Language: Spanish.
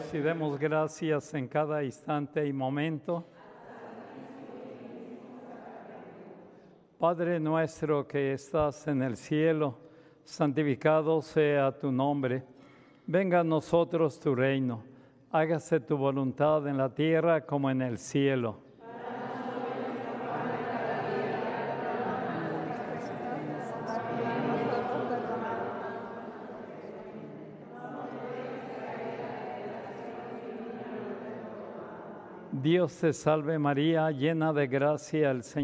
y demos gracias en cada instante y momento. Padre nuestro que estás en el cielo, santificado sea tu nombre. Venga a nosotros tu reino. Hágase tu voluntad en la tierra como en el cielo. Dios te salve María, llena de gracia, el Señor